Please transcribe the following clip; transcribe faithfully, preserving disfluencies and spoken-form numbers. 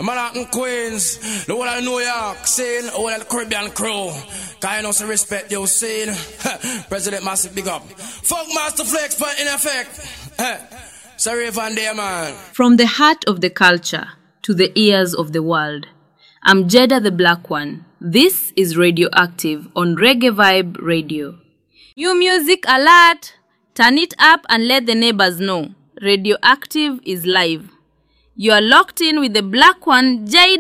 Manhattan Queens, the whole of New York, saying, the whole of the Caribbean crew. Cause you know some respect you saying. President Massive big up. Fuck Master Flex for in effect. Sorry Van there, man. From the heart of the culture to the ears of the world, I'm Jeda the Black One. This is Radioactive on Reggae Vibe Radio. New music alert! Turn it up and let the neighbors know. Radioactive is live. You are locked in with the Black One, Jada.